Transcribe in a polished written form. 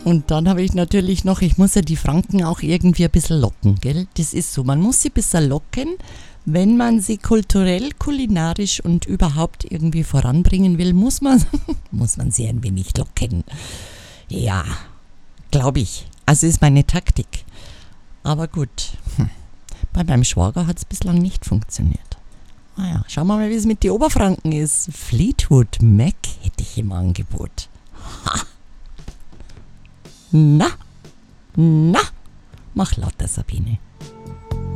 Und dann habe ich natürlich noch, ich muss ja die Franken auch irgendwie ein bisschen locken, gell? Das ist so, man muss sie ein bisschen locken, wenn man sie kulturell, kulinarisch und überhaupt irgendwie voranbringen will, muss man sie ein wenig locken. Ja, glaube ich. Also ist meine Taktik. Aber gut, bei meinem Schwager hat es bislang nicht funktioniert. Naja, schauen wir mal, wie es mit den Oberfranken ist. Fleetwood Mac hätte ich im Angebot. Ha! Na, mach lauter, Sabine.